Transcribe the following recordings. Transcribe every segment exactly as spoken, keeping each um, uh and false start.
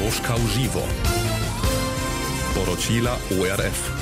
Moscow Živo. Poročila O R F.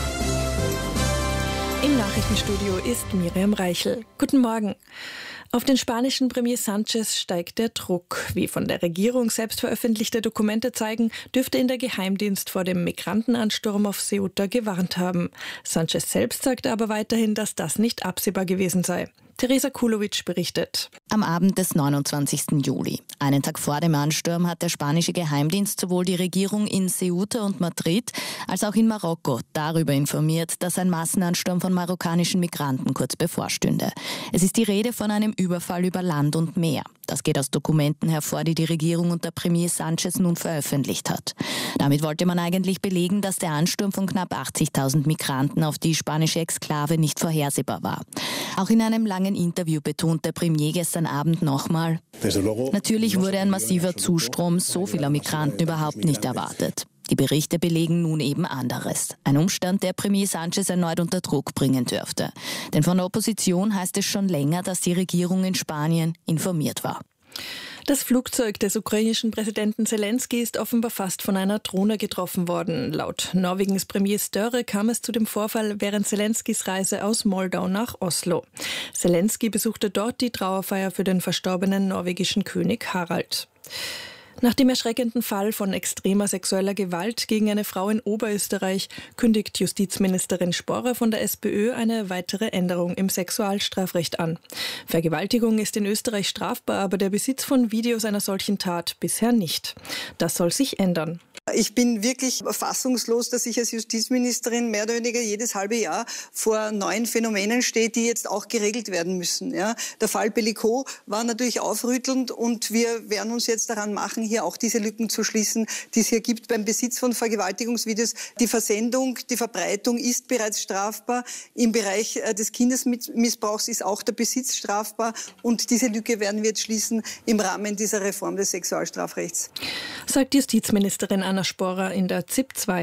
Im Nachrichtenstudio ist Miriam Reichel. Guten Morgen. Auf den spanischen Premier Sánchez steigt der Druck. Wie von der Regierung selbst veröffentlichte Dokumente zeigen, dürfte ihn der Geheimdienst vor dem Migrantenansturm auf Ceuta gewarnt haben. Sánchez selbst sagte aber weiterhin, dass das nicht absehbar gewesen sei. Teresa Kulowitsch berichtet. Am Abend des neunundzwanzigsten Juli, einen Tag vor dem Ansturm, hat der spanische Geheimdienst sowohl die Regierung in Ceuta und Madrid als auch in Marokko darüber informiert, dass ein Massenansturm von marokkanischen Migranten kurz bevorstünde. Es ist die Rede von einem Überfall über Land und Meer. Das geht aus Dokumenten hervor, die die Regierung unter Premier Sánchez nun veröffentlicht hat. Damit wollte man eigentlich belegen, dass der Ansturm von knapp achtzigtausend Migranten auf die spanische Exklave nicht vorhersehbar war. Auch in einem langen Interview betont der Premier gestern Abend nochmal: Natürlich wurde ein massiver Zustrom so vieler Migranten überhaupt nicht erwartet. Die Berichte belegen nun eben anderes. Ein Umstand, der Premier Sánchez erneut unter Druck bringen dürfte. Denn von der Opposition heißt es schon länger, dass die Regierung in Spanien informiert war. Das Flugzeug des ukrainischen Präsidenten Zelensky ist offenbar fast von einer Drohne getroffen worden. Laut Norwegens Premier Støre kam es zu dem Vorfall während Zelenskys Reise aus Moldau nach Oslo. Zelensky besuchte dort die Trauerfeier für den verstorbenen norwegischen König Harald. Nach dem erschreckenden Fall von extremer sexueller Gewalt gegen eine Frau in Oberösterreich kündigt Justizministerin Sporrer von der SPÖ eine weitere Änderung im Sexualstrafrecht an. Vergewaltigung ist in Österreich strafbar, aber der Besitz von Videos einer solchen Tat bisher nicht. Das soll sich ändern. Ich bin wirklich fassungslos, dass ich als Justizministerin mehr oder weniger jedes halbe Jahr vor neuen Phänomenen stehe, die jetzt auch geregelt werden müssen. Ja, der Fall Bellico war natürlich aufrüttelnd und wir werden uns jetzt daran machen, hier auch diese Lücken zu schließen, die es hier gibt beim Besitz von Vergewaltigungsvideos. Die Versendung, die Verbreitung ist bereits strafbar. Im Bereich des Kindesmissbrauchs ist auch der Besitz strafbar und diese Lücke werden wir jetzt schließen im Rahmen dieser Reform des Sexualstrafrechts. Sagt Justizministerin Anna Sporrer in der Z I P zwei.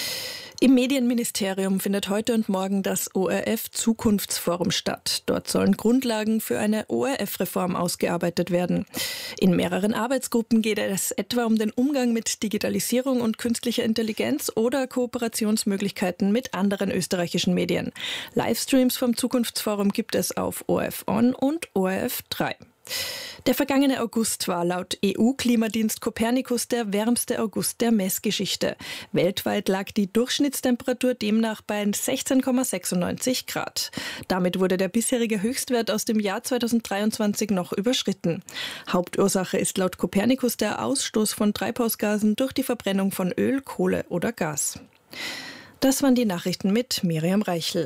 Im Medienministerium findet heute und morgen das O R F-Zukunftsforum statt. Dort sollen Grundlagen für eine O R F-Reform ausgearbeitet werden. In mehreren Arbeitsgruppen geht es etwa um den Umgang mit Digitalisierung und künstlicher Intelligenz oder Kooperationsmöglichkeiten mit anderen österreichischen Medien. Livestreams vom Zukunftsforum gibt es auf O R F On und O R F drei. Der vergangene August war laut E U-Klimadienst Copernicus der wärmste August der Messgeschichte. Weltweit lag die Durchschnittstemperatur demnach bei sechzehn Komma sechsundneunzig Grad. Damit wurde der bisherige Höchstwert aus dem Jahr zweitausenddreiundzwanzig noch überschritten. Hauptursache ist laut Copernicus der Ausstoß von Treibhausgasen durch die Verbrennung von Öl, Kohle oder Gas. Das waren die Nachrichten mit Miriam Reichel.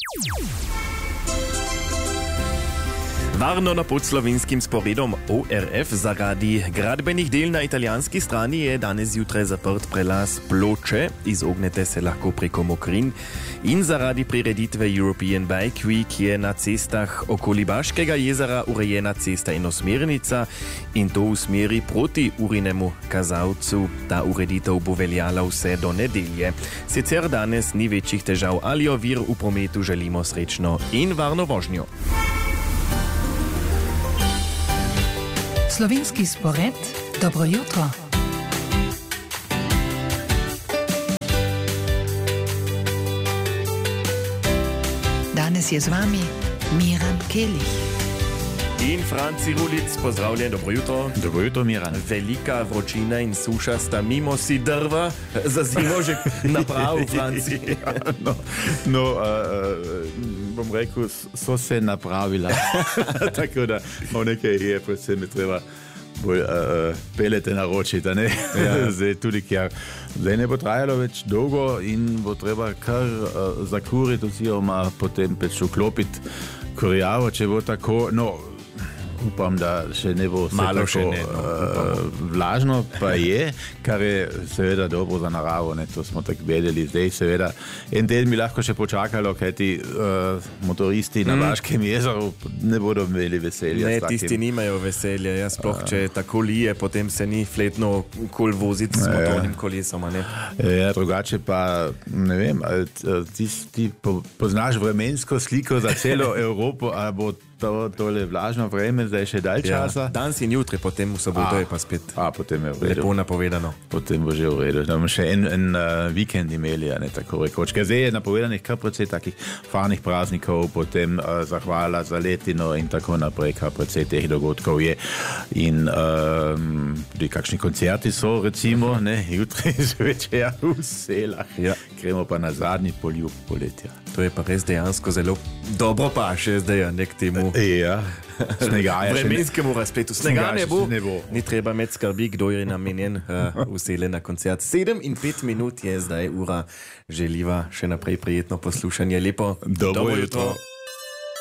Varno na podslovinskim sporedom O R F zaradi gradbenih del na italijanski strani je danes zjutraj zaprt prelaz Ploče, izognete se lahko preko Mokrin, in zaradi prireditve European Bike Week je na cestah okoli Baškega jezera urejena cesta enosmernica in to v smeri proti Urinemu kazalcu. Ta ureditev bo veljala vse do nedelje. Sicer danes ni večjih težav ali ovir v prometu, želimo srečno in varno vožnjo. Slovenski spored, dobro jutro. Danes je z vami Miran Kelih. In Franci Rulic, pozdravljen, dobro jutro. Dobro jutro, Miran. Velika vročina in suša sta mimo si drva, za zimo že napravil, Franci. ja, no, no uh, bom rekel, so se napravila. Tako da malo nekaj je, predvsem je treba bolj uh, pelete naročiti, ne? Ja. Zdaj tudi kjer. Zdaj ne bo trajalo več dolgo in bo treba kar uh, zakuriti oziroma potem peč vklopiti kurjavo, če bo tako, no, upam, da še ne bo vse malo tako še ne, no, uh, vlažno, pa je, kar je seveda dobro za naravo, ne, to smo tako vedeli. Zdaj seveda en teden mi lahko še počakalo, kajti uh, motoristi na Baškem mm. jezeru ne bodo imeli veselja. Ne, tisti nimajo veselja, ja, sploh če tako lije, potem se ni fletno kol voziti s motornim kolesom, ne? Ja, drugače pa, ne vem, ti, ti poznaš vremensko sliko za celo Evropo, ali bo to, tole vlažno vreme, zdaj še dalj časa. Ja, danes in jutri, potem v soboto je pa spet A, potem je v redu. lepo napovedano. Potem bo že v redu. Da bomo še en, en uh, vikend imeli, a ne tako rekoč. Ker zdaj je napovedanih kar precej takih farnih praznikov, potem uh, zahvala za letino in tako naprej, kar precej teh dogodkov je. In um, tudi kakšni koncerti so, recimo, ne, jutri zvečer v Selah. Ja. Gremo pa na zadnji poljub poletja. To je pa res dejansko zelo dobro paše zdaj, nek temu Ja, snega je. vremenskemu razpletu. Snega Snega ne še bo, ne bo. ni treba imeti skrbi, kdo je namenjen uh, v Sele na koncert. Sedem in pet minut je zdaj ura, želiva še naprej prijetno poslušanje. Lepo Dobro jutro.